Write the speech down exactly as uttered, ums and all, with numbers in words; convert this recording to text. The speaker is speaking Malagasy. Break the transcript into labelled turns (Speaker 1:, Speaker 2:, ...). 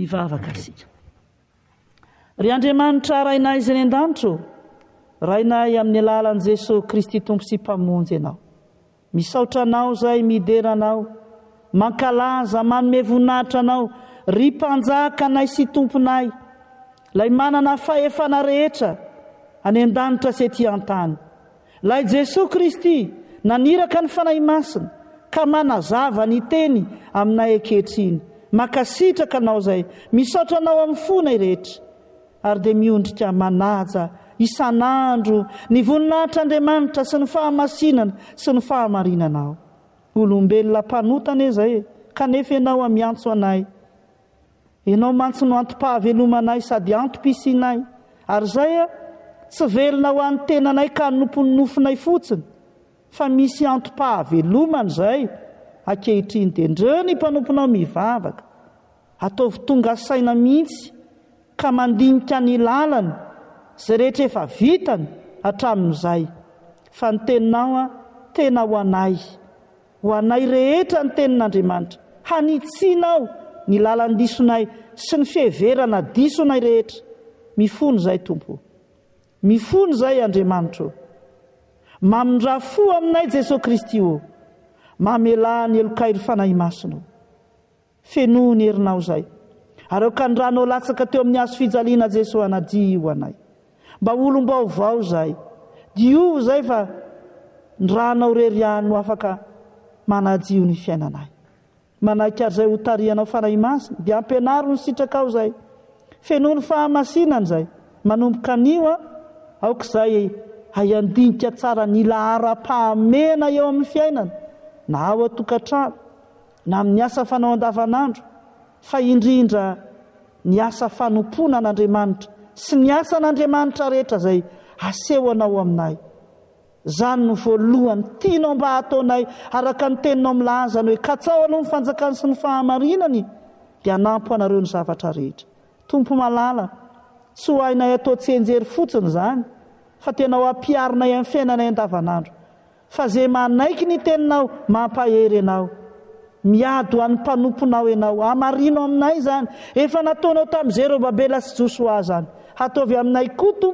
Speaker 1: mivavaka sika. Ry Andriamanitra rainay izay ny an-danitro, rainay amin'ny alalan'i Jesosy Kristy tompo sy mpamonjy anao. Misaotra anao zay midera anao, mankalaza manome voninahitra anao, ry mpanjaka anay sy tomponay, lay manana fahefana rehetra any an-danitra sy ety an-tany. Lay Jesosy Kristy naniraka ny fanahy masina ka manazava ny teny aminay ankehitriny. Makasitraka anao zay, misaotra anao amin'ny fonay rehetra, ary dia miondrika manaja isanandro ny voninahitr'Andriamanitra sy ny fahamasinana sy ny fahamarinanao. Olombelona mpanotana izay, kanefa ianao amiantso anay. Ianao mantso no antom-pahavelomanay sady antom-pisinay. Ary zay a, tsy velona ho an'ny tenanay ka nompon'ny nofinay fotsiny, fa misy antom-pahavelomana zay ankehitriny. Dia ndreo ny mpanomponao mivavaka, ataovy tonga saina mihitsy ka mandinika ny lalany zay rehetra efa vitany hatramin'izay. Fa ny teninao a, tena ho anay, ho anay rehetra ny tenin'Andriamanitra. Hanitsinao ny lalan'ny disonay sy ny fiheverana disonay rehetra. Mifono zay Tompo, mifono zay Andriamanitra. Mamindra fo aminay Jesosy Kristy o, mamela ny elokairy fanahy masina. Feno ny herinao zay, ary ka ny ranao latsaka teo amin'ny hazo fijaliana Jesosy anadio ho anay. Mba olom-baovao zay, dio zay fa ny ranao reriany no afaka manadio ny fiainanay. Manaiky zay ho tarianao fanahy masina, dia ampianaro ny sitrakao zay. Feno ny fahamasinana zay, manomboka anio a, aok'izay hayandinika tsara ny lahara-pahamena eo amin'ny fiainana, na ao atokantrano, na amin'ny asa fanao andavanandro, fa indrindra ny asa fanompona an'Andriamanitra sy ny asa an'Andriamanitra rehetra zay asehoanao aminay. Zany no voalohany tianao mba ataonay araka ny teninao milazany hoe katsao aloha ny fanjakany sy ny fahamarinany, dia anampy anareo ny zavatra rehetra. Tompo malala, tsy ho hainay atao tsenjery fotsiny zany, fa tena ho ampiarinay amin'ny fiainanay andavanandro. Fa zay manaiky ny teninao mampahery anao, miady ho an'ny mpanomponao ianao, amarino aminay zany, efa nataonao tamin'ny Zerobabela sy Joshua zany, ataovy aminay koa Tompo.